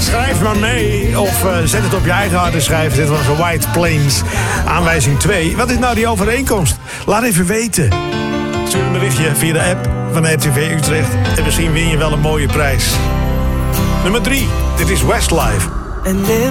schrijf maar mee. Of zet het op je eigen harde schijf. Dit was een White Plains. Aanwijzing 2. Wat is nou die overeenkomst? Laat even weten. Stuur een berichtje via de app van RTV Utrecht. En misschien win je wel een mooie prijs. Nummer 3. Dit is Westlife. And then